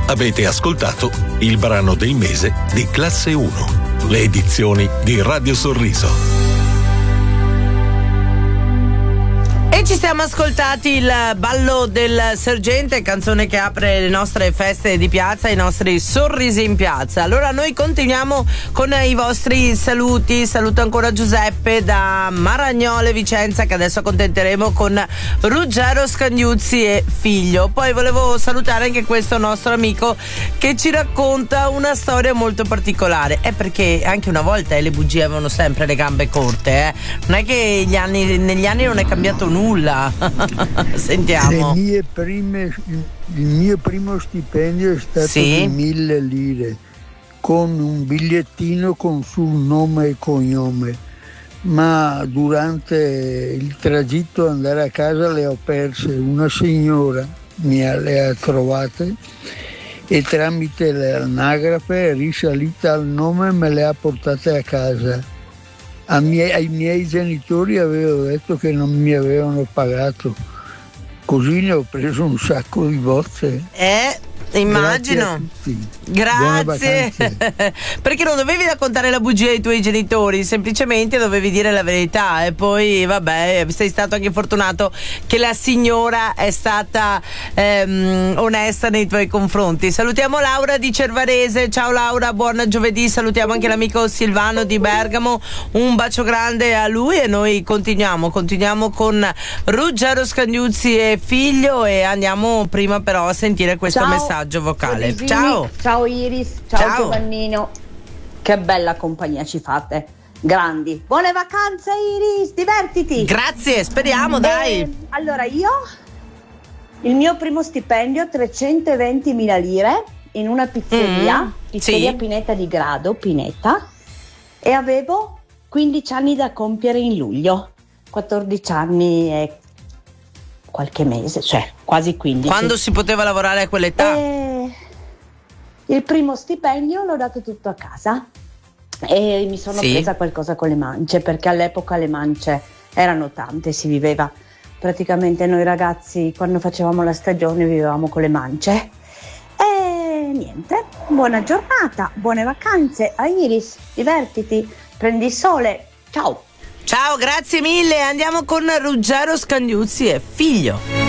Avete ascoltato il brano del mese di Classe 1, le edizioni di Radio Sorriso. E ci siamo ascoltati il ballo del sergente, canzone che apre le nostre feste di piazza, i nostri sorrisi in piazza. Allora noi continuiamo con i vostri saluti. Saluto ancora Giuseppe da Maragnole, Vicenza, che adesso accontenteremo con Ruggero Scagnuzzi e figlio. Poi volevo salutare anche questo nostro amico che ci racconta una storia molto particolare. È perché anche una volta le bugie avevano sempre le gambe corte, non è che negli anni non è cambiato nulla. Sentiamo. Il mio primo stipendio è stato di 1.000 lire con un bigliettino con sul nome e cognome, ma durante il tragitto andare a casa le ho perse. Una signora le ha trovate e tramite l'anagrafe è risalita al nome e me le ha portate a casa. Ai miei genitori avevo detto che non mi avevano pagato, così ne ho preso un sacco di bozze. Immagino. Grazie. Perché non dovevi raccontare la bugia ai tuoi genitori, semplicemente dovevi dire la verità. E poi vabbè, sei stato anche fortunato che la signora è stata onesta nei tuoi confronti. Salutiamo Laura di Cervarese. Ciao Laura, buon giovedì. Salutiamo anche l'amico Silvano di Bergamo, un bacio grande a lui. E noi continuiamo con Ruggero Scagnuzzi e figlio, e andiamo prima però a sentire questo messaggio vocale. Ciao Iris, ciao Giovannino, che bella compagnia ci fate, grandi, buone vacanze Iris, divertiti. Grazie, speriamo, dai. Allora il mio primo stipendio 320.000 lire in una pizzeria Pineta di Grado, Pineta, e avevo 15 anni da compiere in luglio, 14 anni e qualche mese, cioè quasi 15. Quando si poteva lavorare a quell'età? Il primo stipendio l'ho dato tutto a casa e mi sono presa qualcosa con le mance, perché all'epoca le mance erano tante, si viveva praticamente, noi ragazzi quando facevamo la stagione vivevamo con le mance. E niente, buona giornata, buone vacanze a Iris, divertiti, prendi il sole, ciao. Ciao, grazie mille. Andiamo con Ruggero Scagnuzzi e figlio.